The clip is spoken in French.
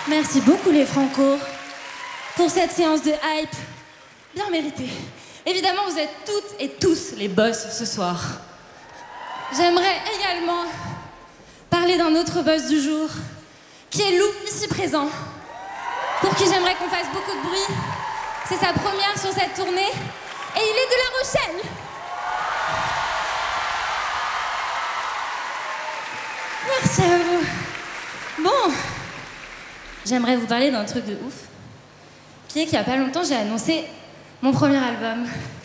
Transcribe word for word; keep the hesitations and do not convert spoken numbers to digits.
Merci beaucoup les Franco pour cette séance de hype bien méritée. Évidemment, vous êtes toutes et tous les boss ce soir. J'aimerais également parler d'un autre boss du jour, qui est Lou, ici présent, pour qui j'aimerais qu'on fasse beaucoup de bruit. C'est sa première sur cette tournée, et il est de La Rochelle. Merci à vous. Bon, j'aimerais vous parler d'un truc de ouf, qui est qu'il y a pas longtemps, j'ai annoncé mon premier album.